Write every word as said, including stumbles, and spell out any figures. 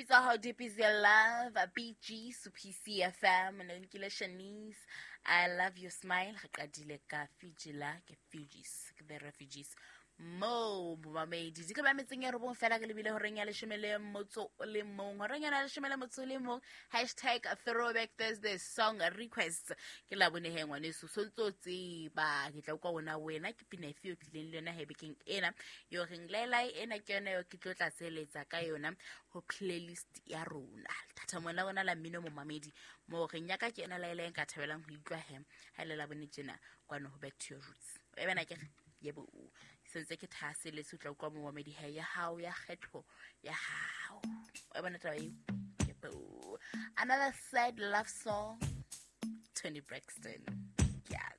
It's a How Deep Is Your Love, a B G, P C F M, and Nkile Shanice. I love your smile. Hakadile ka Fijila, ke Fujis, the refugees. Mo Mamedi di ka ba metseng ya robong fela ke lebile ho reng ya leshemele motso le mong ho reng ya leshemele motso le mong hashtag throwback Thursday song request ke la bone he ngwane so sontso tseba ke tla kwa bona wena ke pina efe o tlileng le yona he bekeng ena yo reng lela ena ke yona yo ke tlo tla seletsa ka yona ho playlist ya rona thata mona bona la mmino mo Mamedi mo reng ya ka ke ena la ile nka thabelang ho utlwa he ha le la bone tjena kwano ho back to your roots e bana ke yebo sentse ke thase le sutla kwa mo Mamedi ha ya hao ya kgetho ya hao e bona taba e yebo another sad love song Tony Braxton yeah